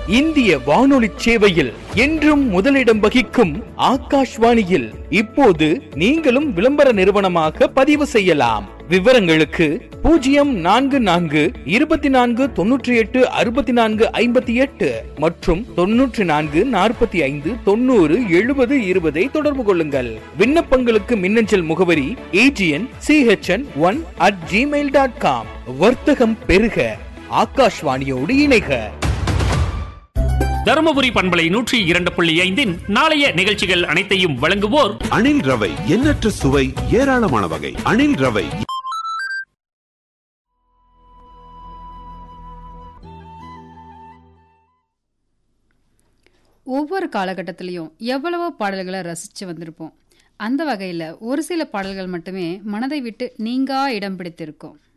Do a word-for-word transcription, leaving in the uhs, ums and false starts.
இந்திய வானொலி சேவையில் என்றும் முதலிடம் வகிக்கும் ஆகாஷ்வாணியில் இப்போது நீங்களும் விளம்பர நிறுவனமாக பதிவு செய்யலாம். விவரங்களுக்கு பூஜ்ஜியம் நான்கு நான்கு இருபத்தி நான்கு தொன்னூற்றி எட்டு அறுபத்தி நான்கு ஐம்பத்தி எட்டு மற்றும் தொன்னூற்றி நான்கு நாற்பத்தி ஐந்து தொண்ணூறு எழுபது இருபதை தொடர்பு கொள்ளுங்கள். விண்ணப்பங்களுக்கு மின்னஞ்சல் முகவரி AGN CHN one at Gmail dot com. வர்த்தகம் பெருக, ஆகாஷ்வாணியோடு இணைக. தருமபுரி பண்பலை நூற்றி இரண்டு புள்ளி ஐந்தின் நாளைய நிகழ்ச்சிகள் அனைத்தையும் வழங்குவோர் அணில் ரவை. எண்ணற்ற சுவை, ஏராளமான வகை. அணில் ரவை. ஒவ்வொரு காலகட்டத்திலையும் எவ்வளவோ பாடல்களை ரசித்து வந்திருப்போம். அந்த வகையில் ஒரு சில பாடல்கள் மட்டுமே மனதை விட்டு நீங்கா இடம் பிடித்திருக்கும்.